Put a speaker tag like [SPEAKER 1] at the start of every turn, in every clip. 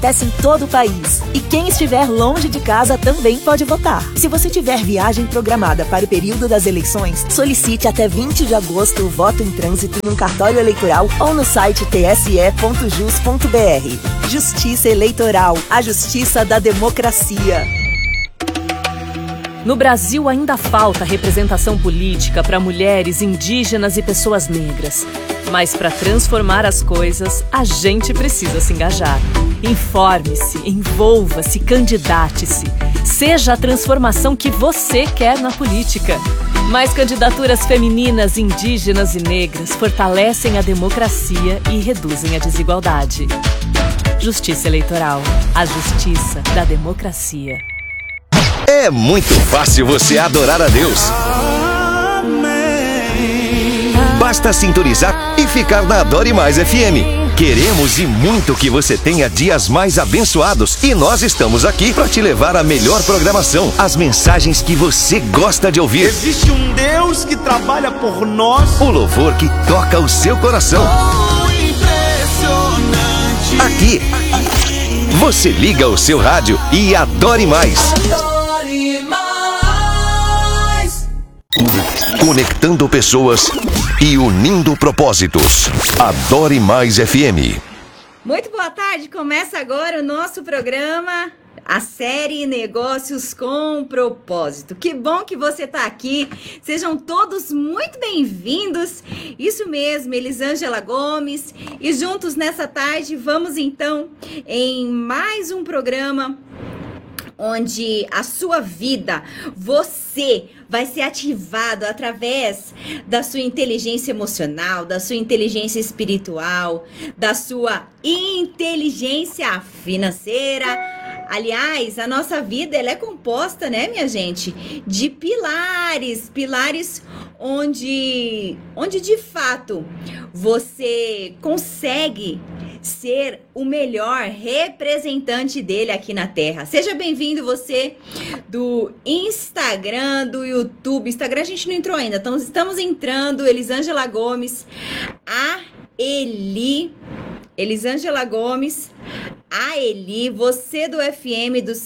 [SPEAKER 1] acontece em todo o país. E quem estiver longe de casa também pode votar. Se você tiver viagem programada para o período das eleições, solicite até 20 de agosto o voto em trânsito em um cartório eleitoral ou no site tse.jus.br. Justiça Eleitoral, a justiça da democracia.
[SPEAKER 2] No Brasil ainda falta representação política para mulheres, indígenas e pessoas negras. Mas para transformar as coisas, a gente precisa se engajar. Informe-se, envolva-se, candidate-se. Seja a transformação que você quer na política. Mais candidaturas femininas, indígenas e negras fortalecem a democracia e reduzem a desigualdade. Justiça Eleitoral, a justiça da democracia.
[SPEAKER 3] É muito fácil você adorar a Deus. Basta sintonizar e ficar na Adore Mais FM. Queremos e muito que você tenha dias mais abençoados. E nós estamos aqui para te levar a melhor programação, as mensagens que você gosta de ouvir.
[SPEAKER 4] Existe um Deus que trabalha por nós.
[SPEAKER 3] O louvor que toca o seu coração. Aqui, você liga o seu rádio e adore mais. Conectando pessoas e unindo propósitos. Adore Mais FM.
[SPEAKER 5] Muito boa tarde, começa agora o nosso programa, a série Negócios com Propósito. Que bom que você está aqui, sejam todos muito bem-vindos. Isso mesmo, Elisângela Gomes, e juntos nessa tarde vamos então em mais um programa onde a sua vida, você vai ser ativado através da sua inteligência emocional, da sua inteligência espiritual, da sua inteligência financeira. Aliás, a nossa vida ela é composta, né, minha gente, de pilares onde de fato você consegue ser o melhor representante dele aqui na Terra. Seja bem-vindo você do Instagram, do YouTube. Instagram a gente não entrou ainda, então estamos entrando. Elisângela Gomes, a Eli, Elisângela Gomes, a Eli, você do FM do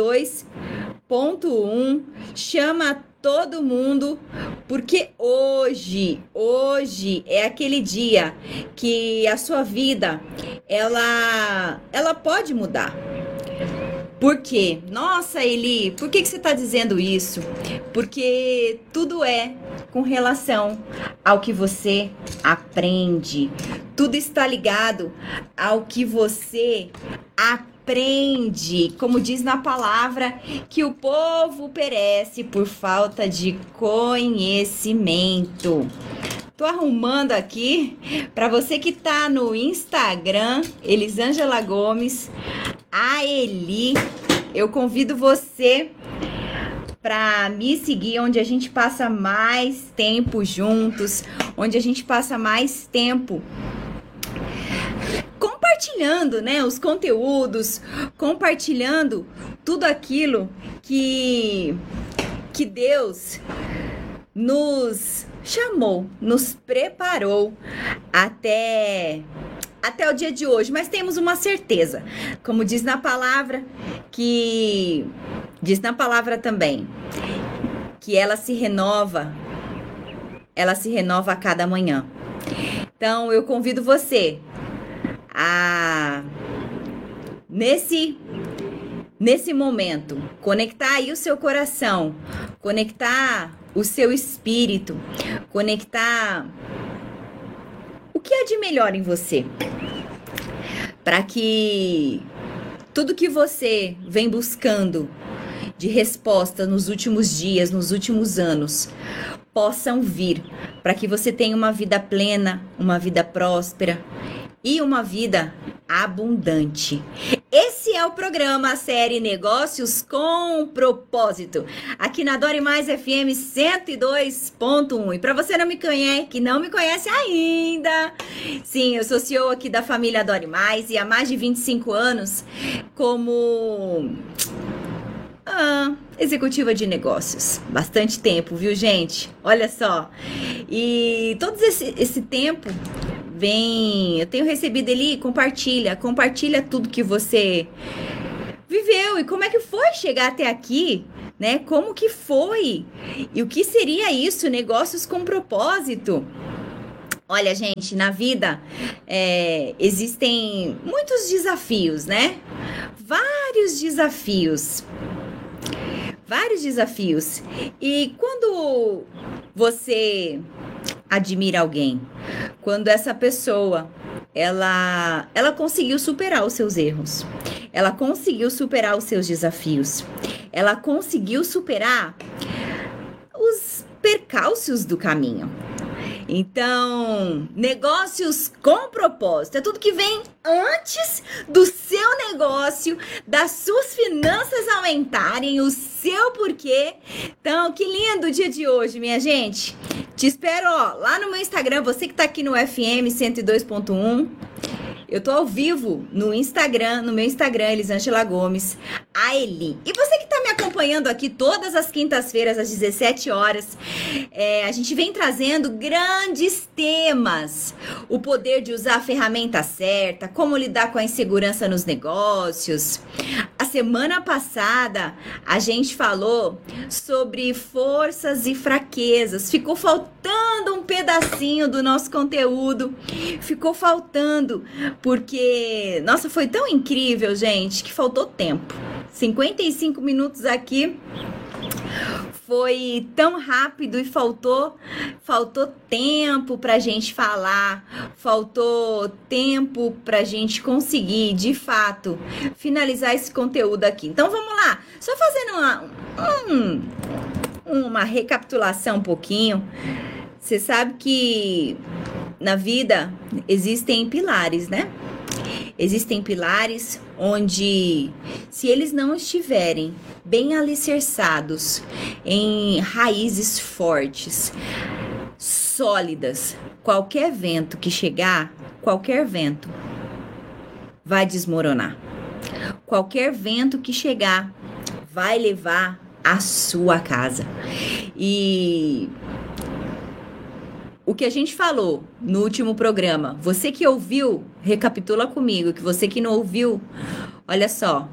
[SPEAKER 5] 102.1, chama todo mundo, porque hoje é aquele dia que a sua vida, ela pode mudar. Por quê? Nossa, Eli, por que você está dizendo isso? Porque tudo é com relação ao que você aprende. Tudo está ligado ao que você aprende, como diz na palavra, que o povo perece por falta de conhecimento. Tô arrumando aqui para você que tá no Instagram, Elisângela Gomes, a Eli. Eu convido você para me seguir, onde a gente passa mais tempo juntos, onde a gente passa mais tempo compartilhando, né, os conteúdos, compartilhando tudo aquilo que Deus nos chamou, nos preparou até o dia de hoje. Mas temos uma certeza, como diz na palavra, também, que ela se renova a cada manhã. Então eu convido você a nesse momento conectar aí o seu coração, conectar o seu espírito, conectar o que há de melhor em você, para que tudo que você vem buscando de resposta nos últimos dias, nos últimos anos, possam vir, para que você tenha uma vida plena, uma vida próspera e uma vida abundante. Esse é o programa, a série Negócios com Propósito, aqui na Adore Mais FM 102.1. E para você que não me conhece ainda, sim, eu sou CEO aqui da família Adore Mais e há mais de 25 anos como executiva de negócios. Bastante tempo, viu, gente? Olha só. E todo esse tempo eu tenho recebido ali, compartilha tudo que você viveu e como é que foi chegar até aqui, né? Como que foi? E o que seria isso? Negócios com propósito. Olha, gente, na vida existem muitos desafios, né? Vários desafios. E quando você admira alguém, quando essa pessoa ela conseguiu superar os seus erros, ela conseguiu superar os seus desafios, ela conseguiu superar os percalços do caminho. Então, negócios com propósito é tudo que vem antes do seu negócio, das suas finanças aumentarem, o seu porquê. Então, que lindo o dia de hoje, minha gente. Te espero lá no meu Instagram, você que tá aqui no FM 102.1. Eu tô ao vivo no meu Instagram, Elisângela Gomes, a Eli. E você que tá me acompanhando aqui todas as quintas-feiras, às 17 horas, a gente vem trazendo grandes temas. O poder de usar a ferramenta certa, como lidar com a insegurança nos negócios. A semana passada, a gente falou sobre forças e fraquezas. Ficou faltando um pedacinho do nosso conteúdo. Ficou faltando, porque, nossa, foi tão incrível, gente, que faltou tempo. 55 minutos aqui foi tão rápido e faltou tempo pra gente falar, faltou tempo pra gente conseguir, de fato, finalizar esse conteúdo aqui. Então vamos lá, só fazendo uma recapitulação um pouquinho. Você sabe que na vida existem pilares, né? Existem pilares onde, se eles não estiverem bem alicerçados em raízes fortes, sólidas, qualquer vento que chegar, qualquer vento vai desmoronar. Qualquer vento que chegar vai levar a sua casa. E o que a gente falou no último programa, você que ouviu, recapitula comigo, que você que não ouviu, olha só.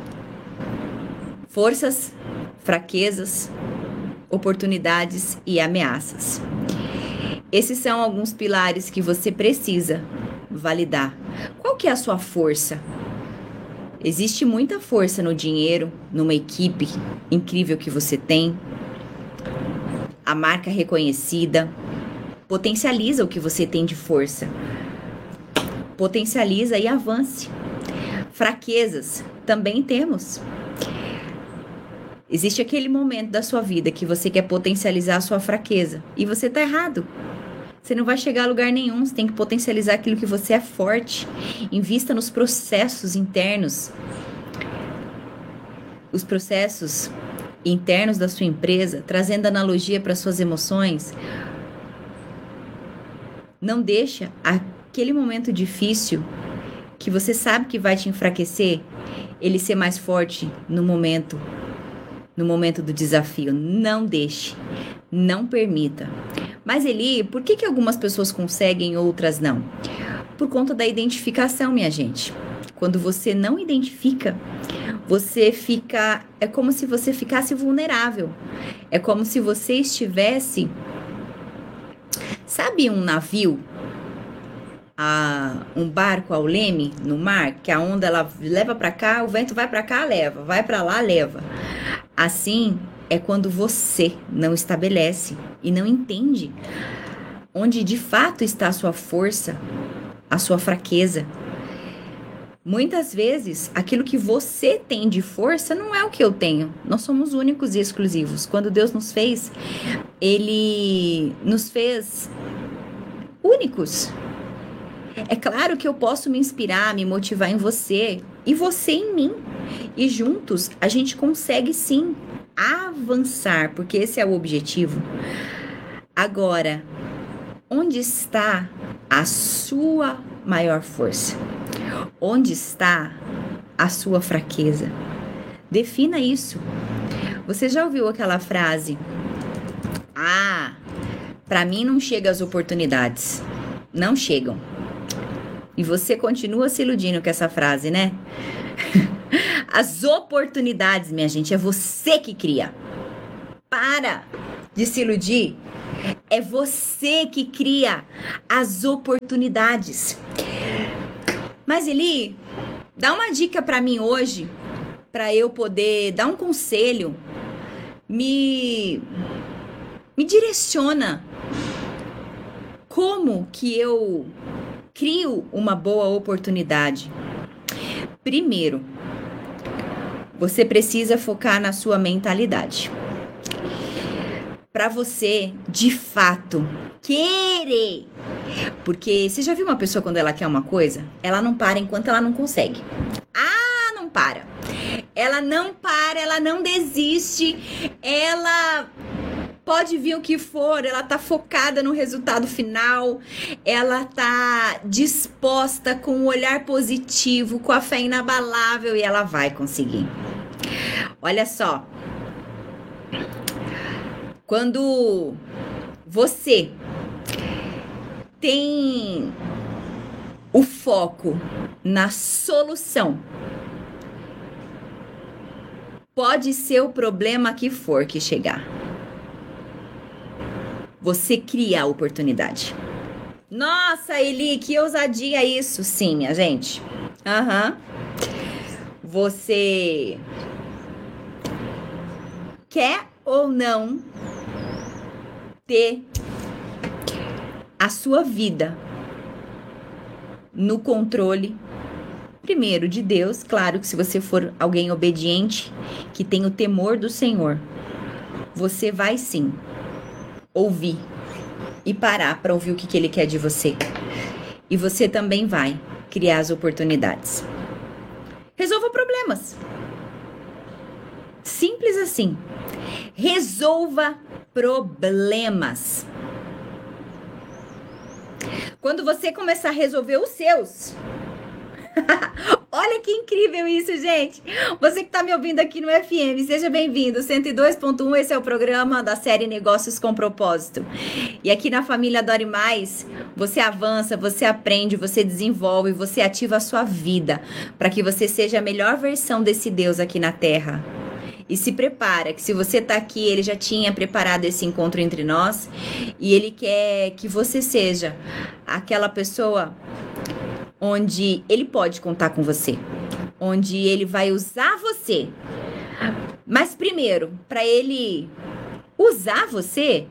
[SPEAKER 5] Forças, fraquezas, oportunidades e ameaças. Esses são alguns pilares que você precisa validar. Qual que é a sua força? Existe muita força no dinheiro, numa equipe incrível que você tem, a marca reconhecida. Potencializa o que você tem de força. Potencializa e avance. Fraquezas também temos. Existe aquele momento da sua vida que você quer potencializar a sua fraqueza e você está errado. Você não vai chegar a lugar nenhum, você tem que potencializar aquilo que você é forte. Invista nos processos internos. Os processos internos da sua empresa, trazendo analogia para suas emoções. Não deixa aquele momento difícil que você sabe que vai te enfraquecer, ele ser mais forte no momento do desafio. Não deixe, não permita. Mas Eli, por que algumas pessoas conseguem e outras não? Por conta da identificação, minha gente. Quando você não identifica, você fica... É como se você ficasse vulnerável. É como se você estivesse... Sabe um navio, um barco ao leme no mar, que a onda ela leva para cá, o vento vai para cá, leva, vai para lá, leva. Assim é quando você não estabelece e não entende onde de fato está a sua força, a sua fraqueza. Muitas vezes, aquilo que você tem de força não é o que eu tenho. Nós somos únicos e exclusivos. Quando Deus nos fez, Ele nos fez únicos. É claro que eu posso me inspirar, me motivar em você e você em mim. E juntos a gente consegue sim avançar, porque esse é o objetivo. Agora, onde está a sua maior força? Onde está a sua fraqueza? Defina isso. Você já ouviu aquela frase? Para mim não chegam as oportunidades. Não chegam. E você continua se iludindo com essa frase, né? As oportunidades, minha gente, é você que cria. Para de se iludir. É você que cria as oportunidades. Mas, Eli, dá uma dica para mim hoje, para eu poder dar um conselho. Me direciona. Como que eu crio uma boa oportunidade? Primeiro, você precisa focar na sua mentalidade. Para você, de fato, querer. Porque você já viu uma pessoa quando ela quer uma coisa? Ela não para enquanto ela não consegue. Ah, não para. Ela não para, ela não desiste. Ela pode vir o que for, ela tá focada no resultado final. Ela tá disposta com um olhar positivo, com a fé inabalável e ela vai conseguir. Olha só. Quando você tem o foco na solução, pode ser o problema que for que chegar, você cria a oportunidade. Nossa, Eli, que ousadia isso. Sim, minha gente. Você quer ou não ter a sua vida no controle, primeiro, de Deus. Claro que se você for alguém obediente, que tem o temor do Senhor, você vai sim ouvir e parar para ouvir o que Ele quer de você. E você também vai criar as oportunidades. Resolva problemas. Simples assim. Resolva problemas. Quando você começar a resolver os seus, olha que incrível isso, gente. Você que tá me ouvindo aqui no FM, seja bem-vindo. 102.1, esse é o programa da série Negócios com Propósito. E aqui na família Dore Mais, você avança, você aprende, você desenvolve, você ativa a sua vida para que você seja a melhor versão desse Deus aqui na Terra. E se prepara, que se você tá aqui, Ele já tinha preparado esse encontro entre nós. E Ele quer que você seja aquela pessoa onde Ele pode contar com você. Onde Ele vai usar você. Mas primeiro, para Ele usar você,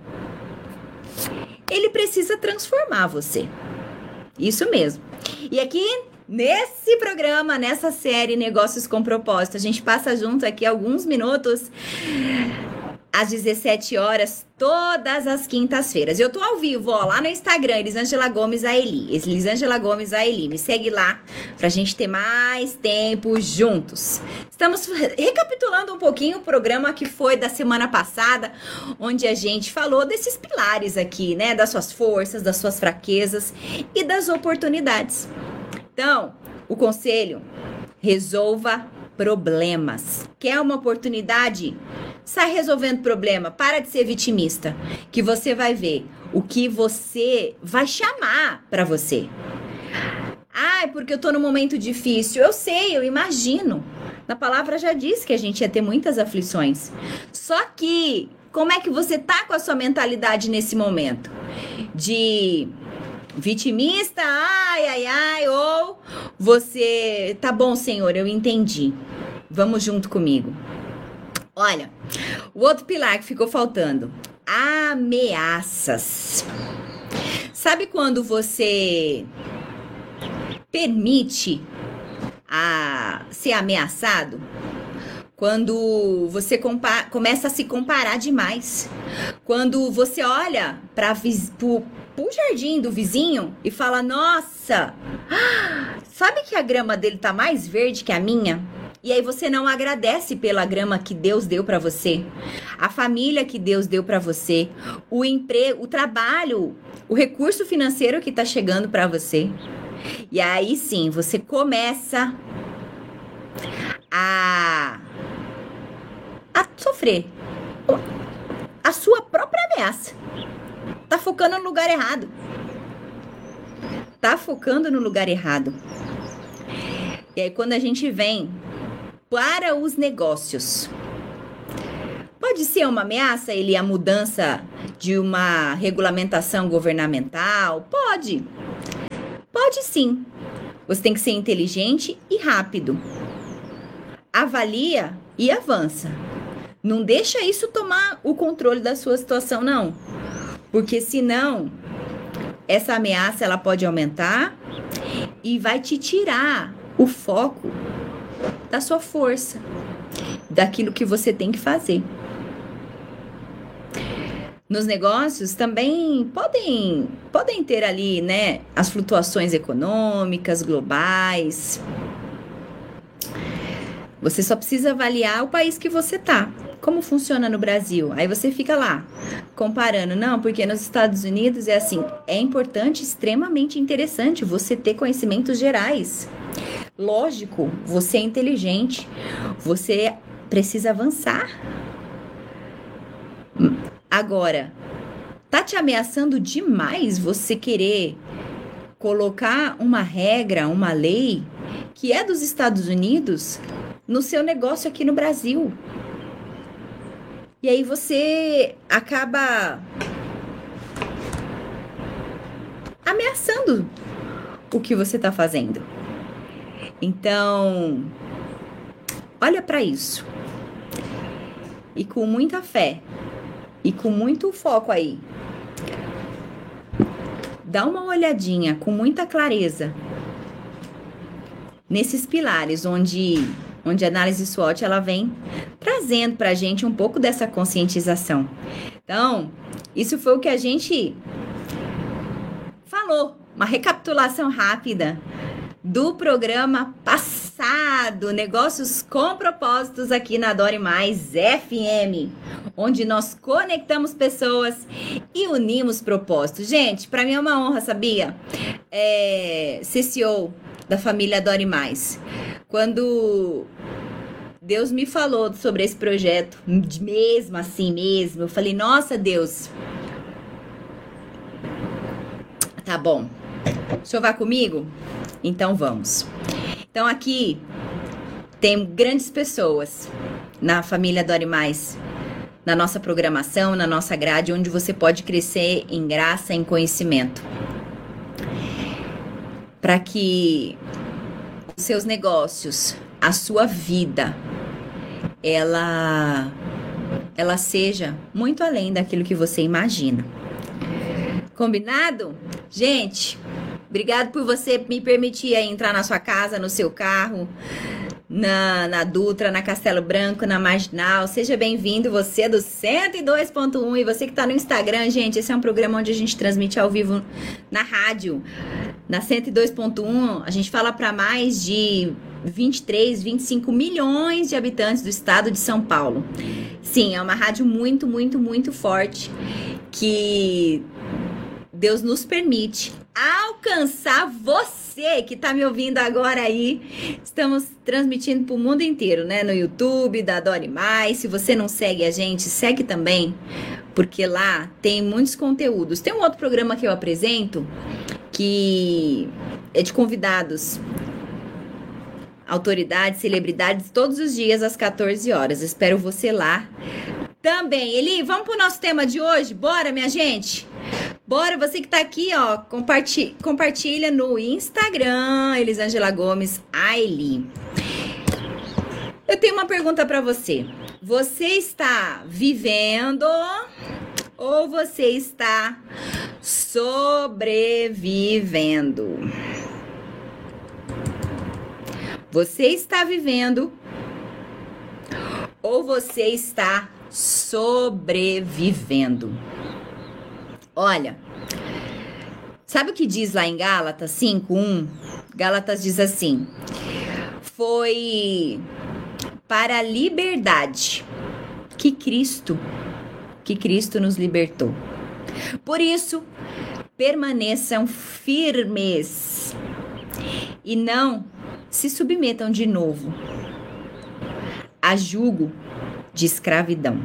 [SPEAKER 5] Ele precisa transformar você. Isso mesmo. E aqui, nesse programa, nessa série Negócios com Propósito, a gente passa junto aqui alguns minutos às 17 horas, todas as quintas-feiras. Eu tô ao vivo, ó, lá no Instagram, Elisângela Gomes Aeli. Elisângela Gomes Aeli. Me segue lá pra gente ter mais tempo juntos. Estamos recapitulando um pouquinho o programa que foi da semana passada, onde a gente falou desses pilares aqui, né? Das suas forças, das suas fraquezas e das oportunidades. Então, o conselho: resolva problemas. Quer uma oportunidade? Sai resolvendo problema. Para de ser vitimista, que você vai ver o que você vai chamar para você. Ah, é porque eu tô num momento difícil. Eu sei, eu imagino. Na palavra já diz que a gente ia ter muitas aflições. Só que, como é que você tá com a sua mentalidade nesse momento? De vitimista, ou você, tá bom, Senhor, eu entendi. Vamos junto comigo. Olha, o outro pilar que ficou faltando: ameaças. Sabe quando você permite ser ameaçado? Quando você começa a se comparar demais. Quando você olha para o jardim do vizinho e fala: nossa, sabe que a grama dele tá mais verde que a minha? E aí você não agradece pela grama que Deus deu para você, a família que Deus deu para você, o emprego, o trabalho, o recurso financeiro que tá chegando para você. E aí sim, você começa a sofrer a sua própria ameaça. Tá focando no lugar errado. tá focando no lugar errado. E aí, quando a gente vem para os negócios, pode ser uma ameaça ele a mudança de uma regulamentação governamental? Pode sim. Você tem que ser inteligente e rápido. Avalia e avança. Não deixa isso tomar o controle da sua situação, não. Porque senão, essa ameaça ela pode aumentar e vai te tirar o foco da sua força, daquilo que você tem que fazer. Nos negócios também podem ter ali, né, as flutuações econômicas, globais. Você só precisa avaliar o país que você tá. Como funciona no Brasil? Aí você fica lá, comparando. Não, porque nos Estados Unidos é assim. É importante, extremamente interessante você ter conhecimentos gerais. Lógico, você é inteligente. Você precisa avançar. Agora, tá te ameaçando demais você querer colocar uma regra, uma lei que é dos Estados Unidos no seu negócio aqui no Brasil. E aí você acaba ameaçando o que você tá fazendo. Então, olha para isso. E com muita fé. E com muito foco aí. Dá uma olhadinha com muita clareza nesses pilares onde a análise SWOT ela vem trazendo pra gente um pouco dessa conscientização. Então, isso foi o que a gente falou, uma recapitulação rápida do programa passado, Negócios com Propósitos, aqui na Adore Mais FM, onde nós conectamos pessoas e unimos propósitos. Gente, para mim é uma honra, sabia? Ser CEO da família Adore Mais. Quando Deus me falou sobre esse projeto, mesmo, eu falei, nossa, Deus, tá bom, o senhor vai comigo? Então vamos. Então aqui tem grandes pessoas na família Adore Mais, na nossa programação, na nossa grade, onde você pode crescer em graça, em conhecimento. Para que os seus negócios, a sua vida, ela seja muito além daquilo que você imagina. Combinado? Gente, obrigado por você me permitir aí entrar na sua casa, no seu carro, na Dutra, na Castelo Branco, na Marginal. Seja bem-vindo, você é do 102.1 e você que tá no Instagram, gente, esse é um programa onde a gente transmite ao vivo na rádio. Na 102.1, a gente fala para mais de 23, 25 milhões de habitantes do estado de São Paulo. Sim, é uma rádio muito, muito, muito forte que Deus nos permite alcançar você que tá me ouvindo agora aí. Estamos transmitindo pro mundo inteiro, né? No YouTube da Adore Mais. Se você não segue a gente, segue também, porque lá tem muitos conteúdos. Tem um outro programa que eu apresento que é de convidados, autoridades, celebridades, todos os dias às 14 horas. Espero você lá também. Eli, vamos pro nosso tema de hoje? Bora, minha gente? Bora, você que tá aqui, ó, compartilha no Instagram, Elisângela Gomes, a Eli. Eu tenho uma pergunta pra você. Você está vivendo ou você está sobrevivendo? Você está vivendo ou você está sobrevivendo? Olha, sabe o que diz lá em Gálatas 5:1? Gálatas diz assim: foi para a liberdade que Cristo nos libertou. Por isso, permaneçam firmes e não se submetam de novo a jugo de escravidão.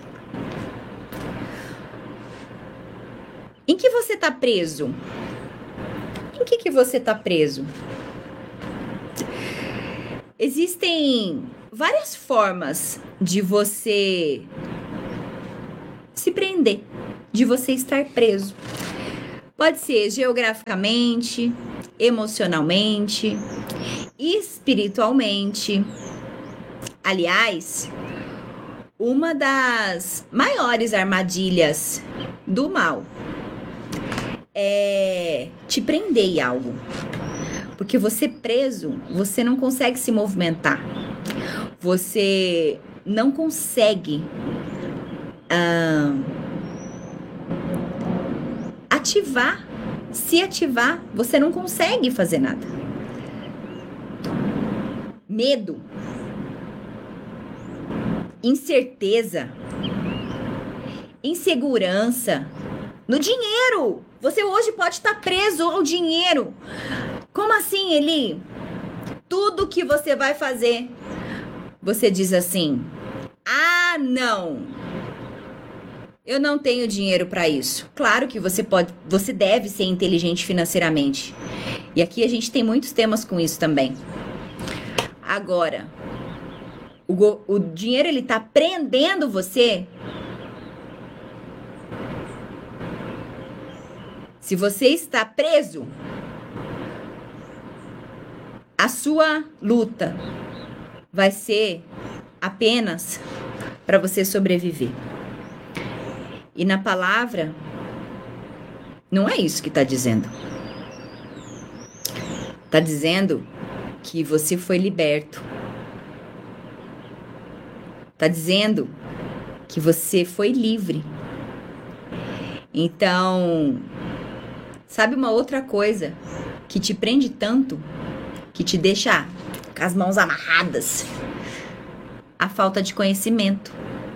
[SPEAKER 5] Em que você está preso? Por que você tá preso? Existem várias formas de você se prender, de você estar preso. Pode ser geograficamente, emocionalmente, espiritualmente. Aliás, uma das maiores armadilhas do mal é te prender em algo. Porque você preso, você não consegue se movimentar. Você não consegue se ativar, você não consegue fazer nada. Medo, incerteza, insegurança, no dinheiro. Você hoje pode estar preso ao dinheiro. Como assim, Eli? Tudo que você vai fazer, você diz assim: ah, não, eu não tenho dinheiro para isso. Claro que você deve ser inteligente financeiramente. E aqui a gente tem muitos temas com isso também. Agora, o dinheiro, ele tá prendendo você. Se você está preso, a sua luta vai ser apenas para você sobreviver. E na palavra, não é isso que está dizendo. Está dizendo que você foi liberto. Está dizendo que você foi livre. Então, sabe uma outra coisa que te prende tanto, que te deixa com as mãos amarradas? A falta de conhecimento.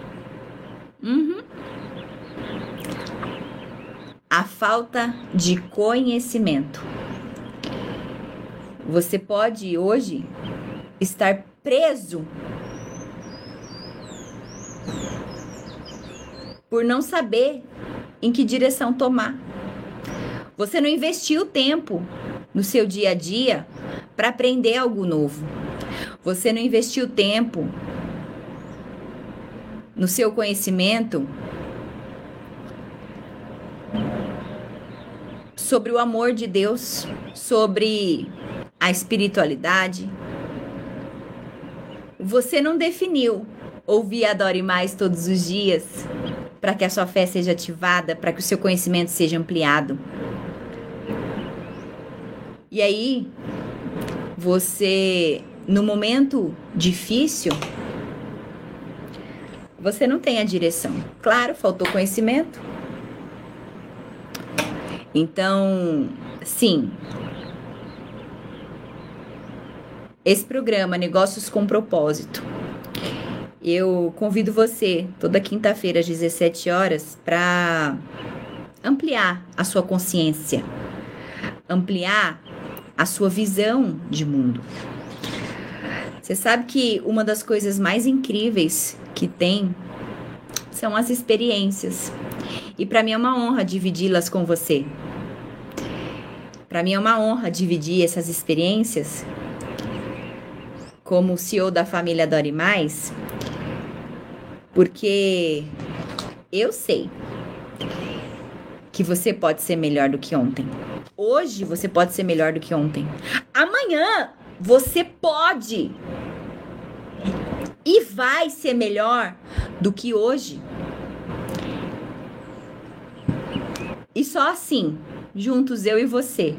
[SPEAKER 5] A falta de conhecimento. Você pode hoje estar preso por não saber em que direção tomar. Você não investiu tempo no seu dia a dia para aprender algo novo. Você não investiu tempo no seu conhecimento sobre o amor de Deus, sobre a espiritualidade. Você não definiu ouvir Adore Mais todos os dias para que a sua fé seja ativada, para que o seu conhecimento seja ampliado. E aí, você, no momento difícil, você não tem a direção. Claro, faltou conhecimento. Então, sim, esse programa Negócios com Propósito, eu convido você toda quinta-feira às 17 horas para ampliar a sua consciência, ampliar a sua visão de mundo. Você sabe que uma das coisas mais incríveis que tem são as experiências. E para mim é uma honra dividi-las com você. Para mim é uma honra dividir essas experiências como CEO da família Adore Mais, porque eu sei que você pode ser melhor do que ontem. Hoje você pode ser melhor do que ontem. Amanhã você pode e vai ser melhor do que hoje. E só assim, juntos eu e você,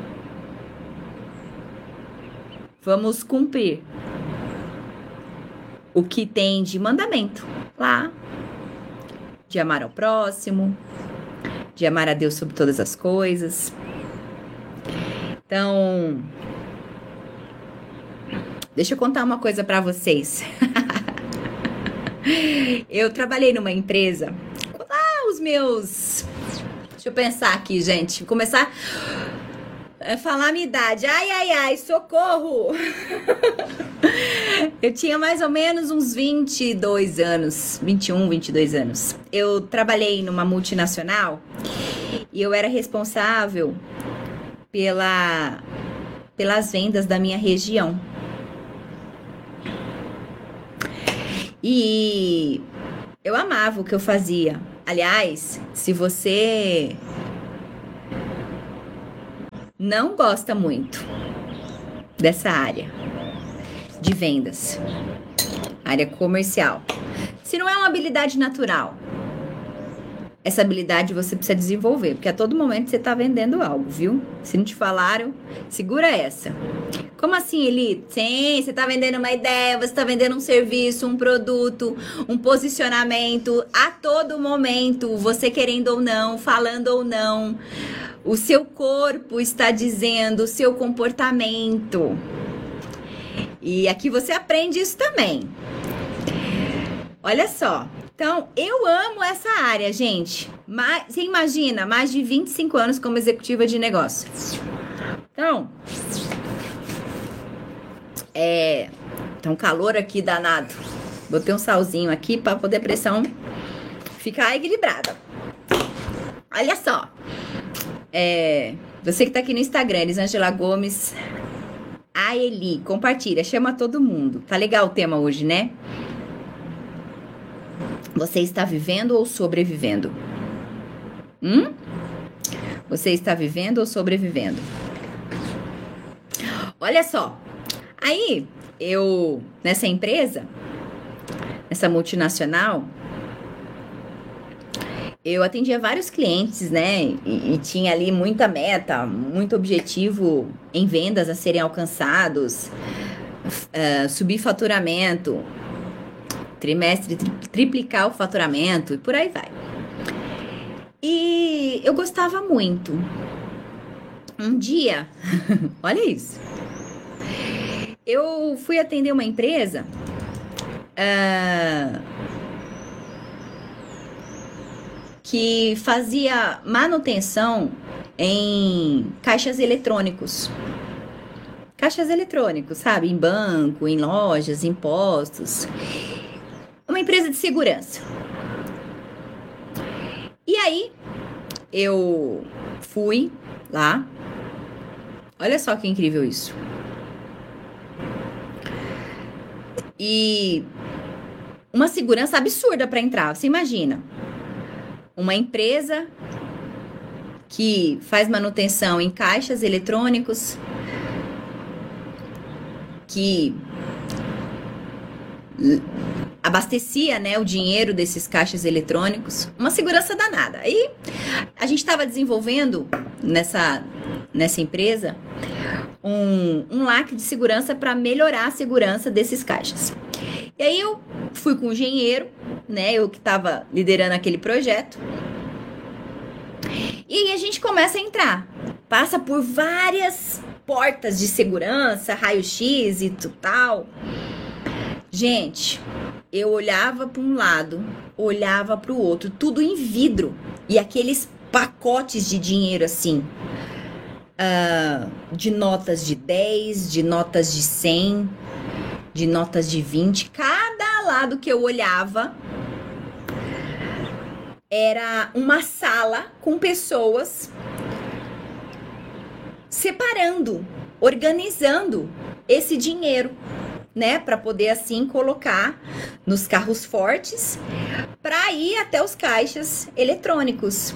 [SPEAKER 5] vamos cumprir o que tem de mandamento lá, de amar ao próximo, de amar a Deus sobre todas as coisas. Então, deixa eu contar uma coisa pra vocês. Eu trabalhei numa empresa, os meus... Deixa eu pensar aqui, gente. Vou começar a falar a minha idade. Ai, socorro! Eu tinha mais ou menos uns 22 anos, 21, 22 anos. Eu trabalhei numa multinacional e eu era responsável pelas vendas da minha região. E eu amava o que eu fazia. Aliás, se você não gosta muito dessa área de vendas, área comercial, se não é uma habilidade natural, essa habilidade você precisa desenvolver, porque a todo momento você está vendendo algo, viu? Se não te falaram, segura essa. Como assim, Eli? Sim, você está vendendo uma ideia, você está vendendo um serviço, um produto, um posicionamento, a todo momento, você querendo ou não, falando ou não, o seu corpo está dizendo, o seu comportamento. E aqui você aprende isso também. Olha só. Então, eu amo essa área, gente. Você imagina, mais de 25 anos como executiva de negócio. Então, tá um calor aqui danado. Botei um salzinho aqui para poder a pressão ficar equilibrada. Olha só. Você que tá aqui no Instagram, Elisângela Gomes, a Eli, compartilha, chama todo mundo. Tá legal o tema hoje, né? Você está vivendo ou sobrevivendo? Você está vivendo ou sobrevivendo? Olha só. Aí, nessa empresa, nessa multinacional, eu atendia vários clientes, né? E tinha ali muita meta, muito objetivo em vendas a serem alcançados, subir faturamento, trimestre, triplicar o faturamento e por aí vai. E eu gostava muito. Um dia, olha isso, eu fui atender uma empresa que fazia manutenção em caixas eletrônicos. Caixas eletrônicos, sabe? Em banco, em lojas, em postos. Uma empresa de segurança. E aí, eu fui lá. Olha só que incrível isso. E uma segurança absurda para entrar. Você imagina? Uma empresa que faz manutenção em caixas eletrônicos, que abastecia, né, o dinheiro desses caixas eletrônicos, uma segurança danada. Aí a gente estava desenvolvendo nessa empresa um lacre de segurança para melhorar a segurança desses caixas. E aí eu fui com o engenheiro, né, eu que estava liderando aquele projeto. E aí a gente começa a entrar, passa por várias portas de segurança, raio-x e tal. Gente, eu olhava para um lado, olhava para o outro, tudo em vidro. E aqueles pacotes de dinheiro assim, de notas de 10, de notas de 100, de notas de 20. Cada lado que eu olhava era uma sala com pessoas separando, organizando esse dinheiro, né, para poder assim colocar nos carros fortes para ir até os caixas eletrônicos.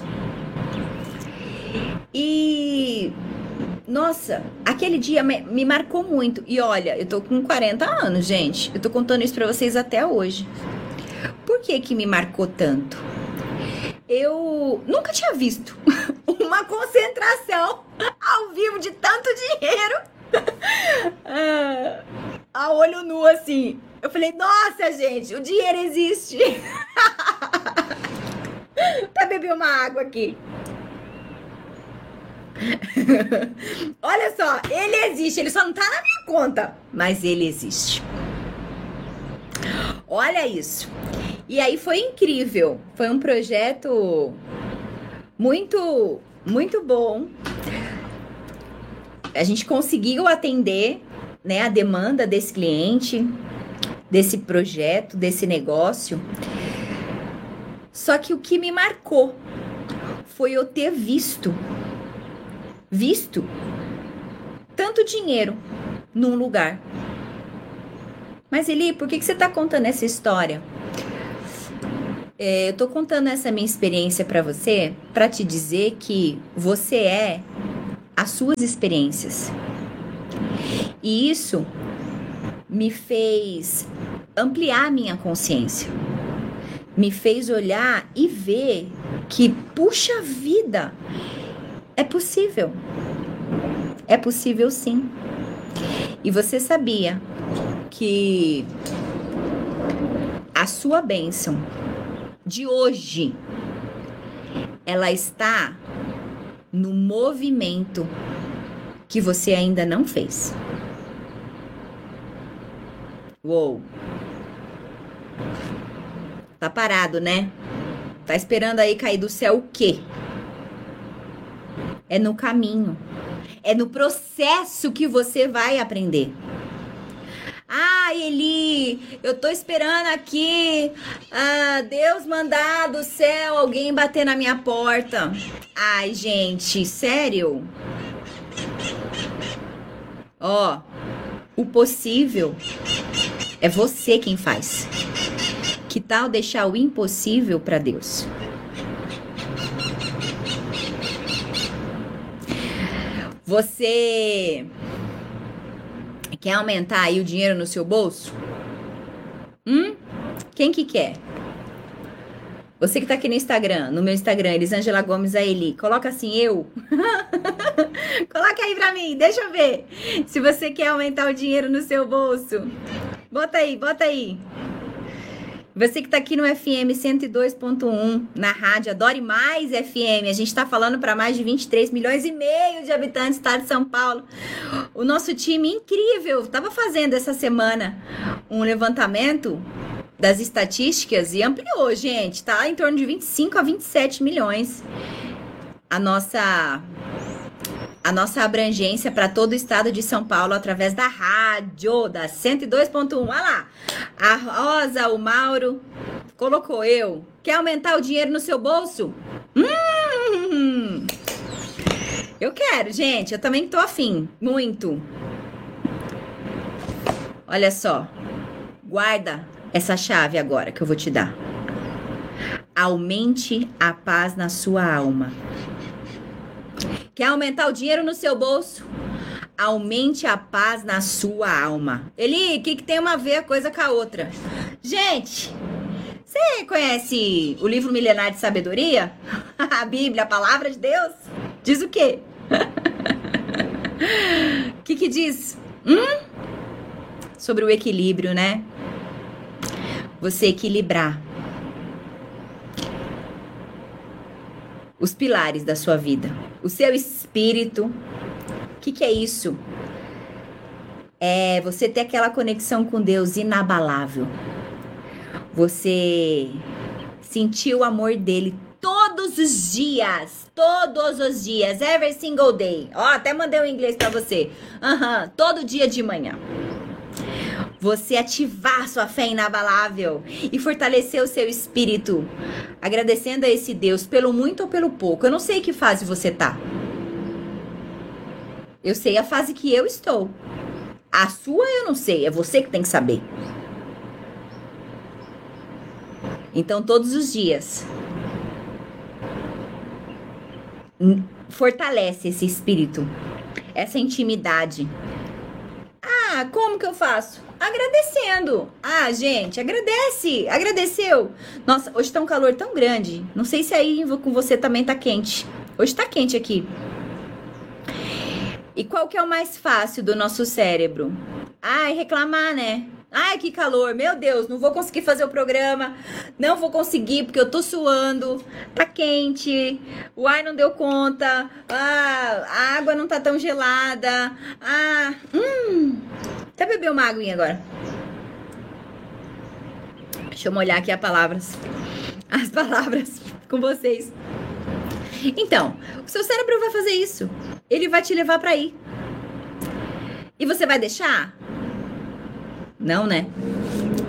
[SPEAKER 5] E nossa, aquele dia me marcou muito. E olha, eu tô com 40 anos, gente. Eu tô contando isso para vocês até hoje. Por que me marcou tanto? Eu nunca tinha visto uma concentração ao vivo de tanto dinheiro a olho nu, assim. Eu falei, nossa, gente, o dinheiro existe. Até beber uma água aqui. Olha só, ele existe, ele só não tá na minha conta, mas ele existe. Olha isso. E aí foi incrível, foi um projeto muito, muito bom. A gente conseguiu atender, né, a demanda desse cliente, desse projeto, desse negócio. Só que o que me marcou foi eu ter visto visto tanto dinheiro num lugar. Mas Eli, por que você está contando essa história? Eu tô contando essa minha experiência para você, para te dizer que você é as suas experiências. E isso me fez ampliar minha consciência. Me fez olhar e ver que, puxa vida, é possível. É possível sim. E você sabia que a sua bênção de hoje, ela está no movimento que você ainda não fez. Uou! Tá parado, né? Tá esperando aí cair do céu o quê? É no caminho. É no processo que você vai aprender. Ah, Eli, eu tô esperando aqui Deus mandar do céu alguém bater na minha porta. Ai, gente, sério? Ó, o possível é você quem faz. Que tal deixar o impossível para Deus? Você quer aumentar aí o dinheiro no seu bolso? Quem que quer? Você que tá aqui no Instagram, no meu Instagram, Elisângela Gomes Aeli, coloca assim, eu. Coloca aí pra mim, deixa eu ver. Se você quer aumentar o dinheiro no seu bolso. Bota aí, bota aí. Você que tá aqui no FM 102.1, na rádio Adore Mais FM, a gente tá falando para mais de 23 milhões e meio de habitantes do estado de São Paulo. O nosso time incrível tava fazendo essa semana um levantamento das estatísticas e ampliou, gente, tá em torno de 25 a 27 milhões. A nossa abrangência para todo o estado de São Paulo através da rádio, da 102.1. Olha lá, a Rosa, o Mauro, colocou eu. Quer aumentar o dinheiro no seu bolso? Eu quero, gente, eu também tô afim, muito. Olha só, guarda essa chave agora que eu vou te dar. Aumente a paz na sua alma. Quer aumentar o dinheiro no seu bolso? Aumente a paz na sua alma. Eli, o que tem uma a ver a coisa com a outra? Gente, você conhece o livro Milenar de Sabedoria? A Bíblia, a Palavra de Deus? Diz o quê? O que diz? Sobre o equilíbrio, né? Você equilibrar os pilares da sua vida. O seu espírito. O que é isso? É você ter aquela conexão com Deus inabalável. Você sentir o amor dele todos os dias. Todos os dias. Every single day. Ó, até mandei um inglês pra você. Todo dia de manhã. Você ativar sua fé inabalável e fortalecer o seu espírito, agradecendo a esse Deus pelo muito ou pelo pouco. Eu não sei que fase você tá. Eu sei a fase que eu estou. A sua eu não sei, é você que tem que saber. Então, todos os dias, fortalece esse espírito, essa intimidade. Ah, como que eu faço? Agradecendo. Ah, gente, agradece. Agradeceu. Nossa, hoje tá um calor tão grande. Não sei se aí com você também tá quente. Hoje tá quente aqui. E qual que é o mais fácil do nosso cérebro? Ai, reclamar, né? Ai, que calor. Meu Deus, não vou conseguir fazer o programa. Não vou conseguir porque eu tô suando. Tá quente. O ar não deu conta. A água não tá tão gelada. Até beber uma aguinha agora. Deixa eu molhar aqui as palavras com vocês. Então, o seu cérebro vai fazer isso. Ele vai te levar pra aí. E você vai deixar? Não, né?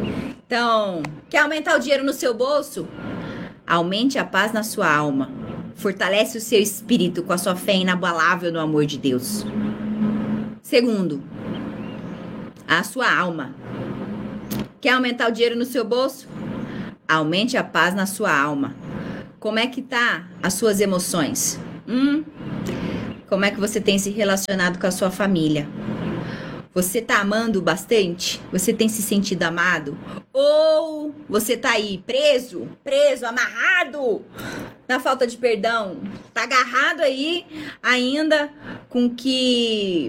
[SPEAKER 5] Então, quer aumentar o dinheiro no seu bolso? Aumente a paz na sua alma. fortalece o seu espírito com a sua fé inabalável no amor de Deus. Segundo, a sua alma. Quer aumentar o dinheiro no seu bolso? Aumente a paz na sua alma. Como é que tá as suas emoções? Como é que você tem se relacionado com a sua família? Você tá amando bastante? Você tem se sentido amado? Ou você tá aí preso, amarrado na falta de perdão? Tá agarrado aí ainda com que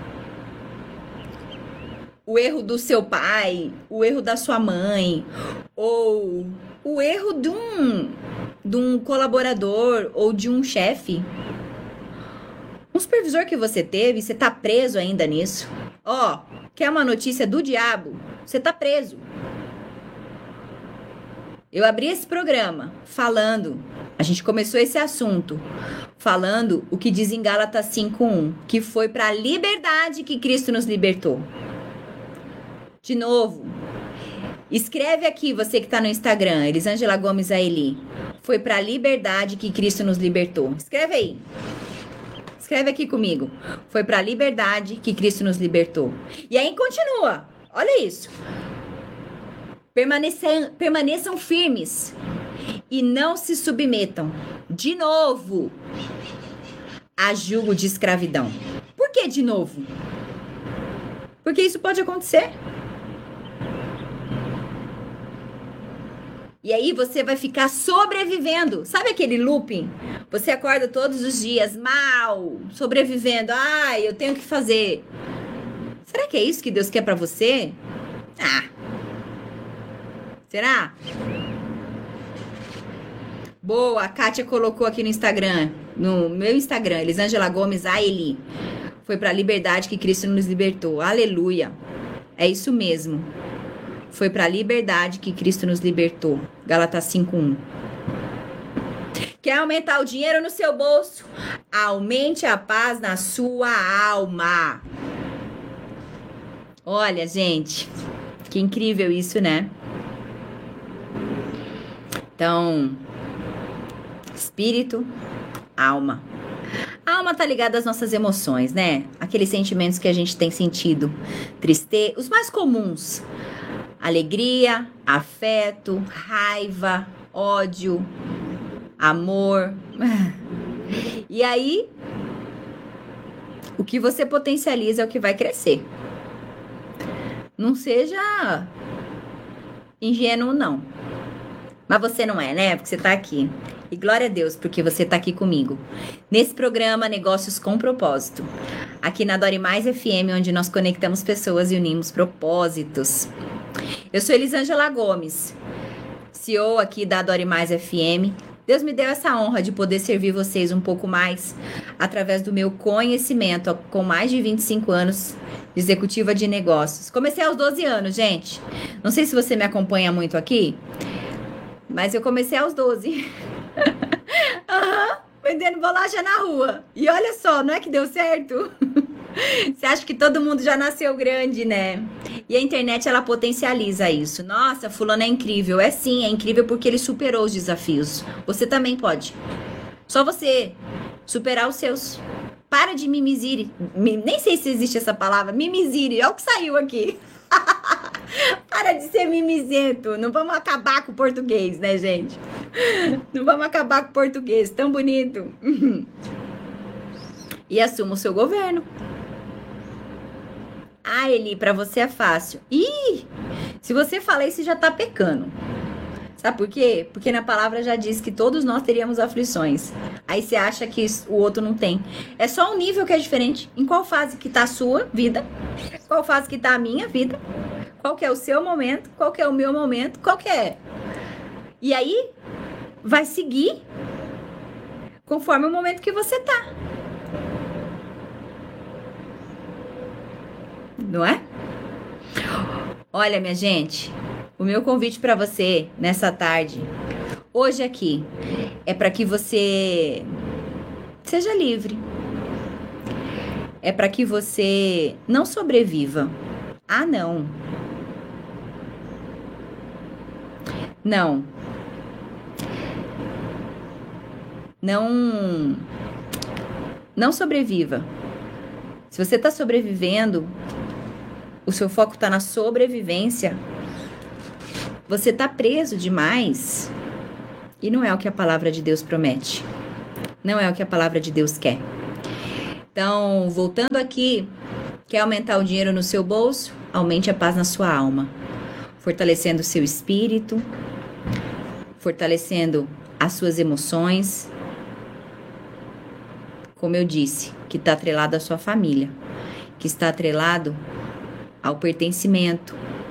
[SPEAKER 5] o erro do seu pai, o erro da sua mãe, ou o erro de um colaborador ou de um chefe? Um supervisor que você teve, você tá preso ainda nisso? Ó, quer uma notícia do diabo? Você tá preso. Eu abri esse programa falando, a gente começou esse assunto, falando o que diz em Gálatas 5:1, que foi para a liberdade que Cristo nos libertou. De novo, escreve aqui, você que tá no Instagram, Elisângela Gomes Aeli. Foi para a liberdade que Cristo nos libertou. Escreve aí. Escreve aqui comigo. Foi para a liberdade que Cristo nos libertou. E aí continua. Olha isso. Permaneçam firmes e não se submetam, de novo, a jugo de escravidão. Por que de novo? Porque isso pode acontecer. E aí você vai ficar sobrevivendo. Sabe aquele looping? Você acorda todos os dias mal, sobrevivendo. Ai, eu tenho que fazer. Será que é isso que Deus quer pra você? Ah. Será? Boa, a Kátia colocou aqui no Instagram, no meu Instagram, Elisângela Gomes Aeli. Foi pra liberdade que Cristo nos libertou. Aleluia. É isso mesmo. Foi para a liberdade que Cristo nos libertou. Gálatas 5:1. Quer aumentar o dinheiro no seu bolso? Aumente a paz na sua alma. Olha, gente, que incrível isso, né? Então, espírito, alma. A alma tá ligada às nossas emoções, né? Aqueles sentimentos que a gente tem sentido. Tristeza, os mais comuns. Alegria, afeto, raiva, ódio, amor. E aí, o que você potencializa é o que vai crescer. Não seja ingênuo, não. Mas você não é, né? Porque você tá aqui. E glória a Deus, porque você tá aqui comigo. Nesse programa Negócios com Propósito. Aqui na Dore Mais FM, onde nós conectamos pessoas e unimos propósitos. Eu sou Elisângela Gomes, CEO aqui da Dore Mais FM. Deus me deu essa honra de poder servir vocês um pouco mais através do meu conhecimento com mais de 25 anos de executiva de negócios. Comecei aos 12 anos, gente. Não sei se você me acompanha muito aqui, mas eu comecei aos 12. Vendendo bolacha na rua. E olha só, não é que deu certo? Você acha que todo mundo já nasceu grande, né? E a internet, ela potencializa isso. Nossa, fulano é incrível. É sim, é incrível porque ele superou os desafios. Você também pode. Só você superar os seus. Para de mimizire. Nem sei se existe essa palavra. Mimizire. Olha o que saiu aqui. Para de ser mimizento. Não vamos acabar com o português, né, gente? Não vamos acabar com o português. Tão bonito. E assuma o seu governo. Ah, Eli, pra você é fácil. Ih, se você fala isso, já tá pecando. Sabe por quê? Porque na palavra já diz que todos nós teríamos aflições. Aí você acha que o outro não tem. É só um nível que é diferente. Em qual fase que tá a sua vida? Qual fase que tá a minha vida? Qual que é o seu momento? Qual que é o meu momento? Qual que é? E aí, vai seguir conforme o momento que você tá. Não é? Olha, minha gente, o meu convite para você nessa tarde, hoje aqui, é para que você seja livre. É para que você não sobreviva. Ah, não. Não. Não sobreviva. Se você está sobrevivendo, o seu foco está na sobrevivência, você está preso demais. E não é o que a palavra de Deus promete. Não é o que a palavra de Deus quer. Então, voltando aqui, quer aumentar o dinheiro no seu bolso? Aumente a paz na sua alma. Fortalecendo o seu espírito, fortalecendo as suas emoções. Como eu disse, que está atrelado à sua família, que está atrelado ao pertencimento.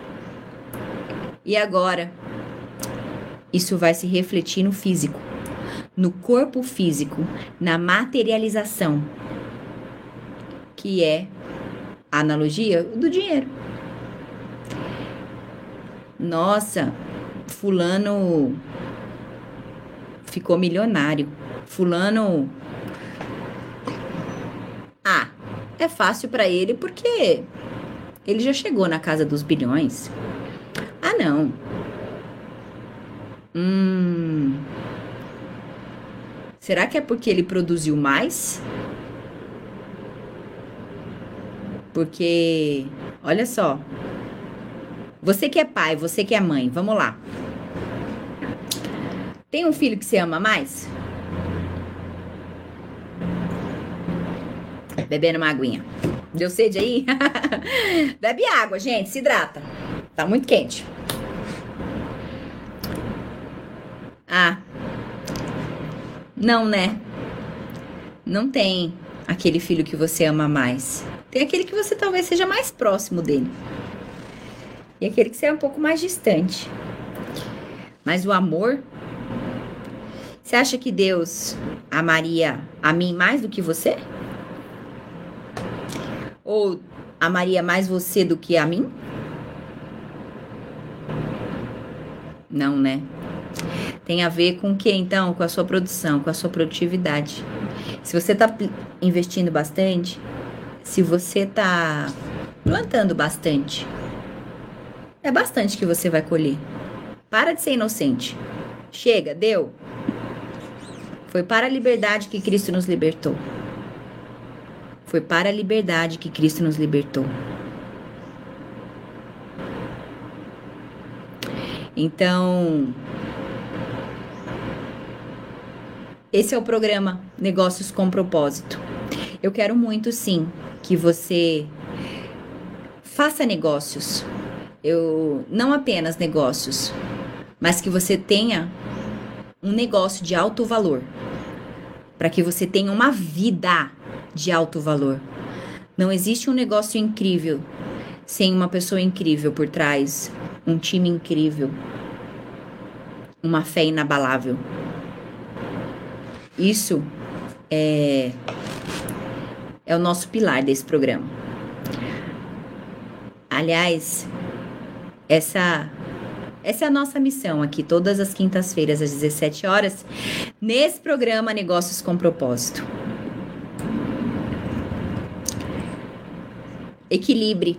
[SPEAKER 5] E agora, isso vai se refletir no físico, no corpo físico, na materialização, que é a analogia do dinheiro. Nossa, fulano ficou milionário. Fulano... é fácil para ele porque ele já chegou na casa dos bilhões. Não. Será que é porque ele produziu mais? Porque, olha só, você que é pai, você que é mãe, vamos lá. Tem um filho que você ama mais? Bebendo uma aguinha. Deu sede aí? Bebe água, gente, se hidrata. Tá muito quente. Não, né? Não tem aquele filho que você ama mais. Tem aquele que você talvez seja mais próximo dele. E aquele que você é um pouco mais distante. Mas o amor... Você acha que Deus amaria a mim mais do que você? Ou amaria mais você do que a mim? Não, né? Tem a ver com o que, então? Com a sua produção, com a sua produtividade. Se você está investindo bastante, se você está plantando bastante, é bastante que você vai colher. Para de ser inocente. Chega, deu. Foi para a liberdade que Cristo nos libertou. Foi para a liberdade que Cristo nos libertou. Então, esse é o programa Negócios com Propósito. Eu quero muito, sim, que você faça negócios. Não apenas negócios, mas que você tenha um negócio de alto valor. Para que você tenha uma vida de alto valor. Não existe um negócio incrível sem uma pessoa incrível por trás, um time incrível, uma fé inabalável. Isso é o nosso pilar desse programa. Aliás, essa é a nossa missão aqui, todas as quintas-feiras, às 17 horas, nesse programa Negócios com Propósito. Equilibre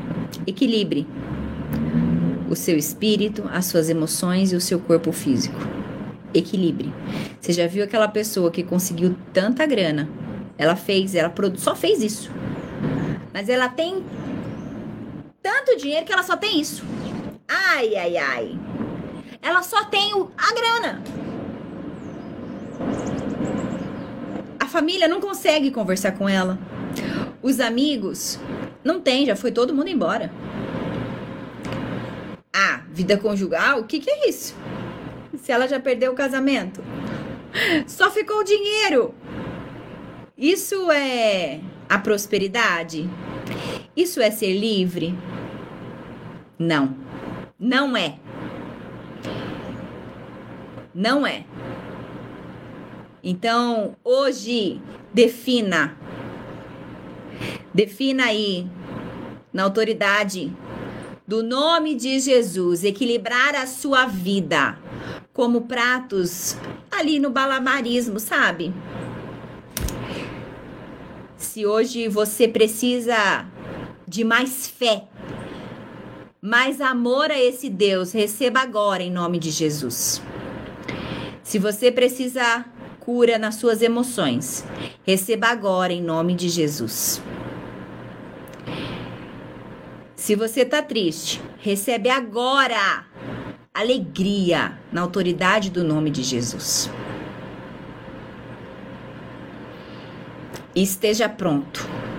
[SPEAKER 5] o seu espírito, as suas emoções e o seu corpo físico. Equilibre. Você já viu aquela pessoa que conseguiu tanta grana? Só fez isso. Mas ela tem tanto dinheiro que ela só tem isso. Ai. Ela só tem a grana. A família não consegue conversar com ela. Os amigos não tem, já foi todo mundo embora. Vida conjugal? O que é isso? Se ela já perdeu o casamento? Só ficou o dinheiro. Isso é a prosperidade? Isso é ser livre? Não. Não é. Não é. Então, hoje, defina aí, na autoridade do nome de Jesus, equilibrar a sua vida como pratos ali no malabarismo, sabe? Se hoje você precisa de mais fé, mais amor a esse Deus, receba agora em nome de Jesus. Se você precisa cura nas suas emoções. Receba agora em nome de Jesus. Se você está triste, recebe agora alegria na autoridade do nome de Jesus. Esteja pronto.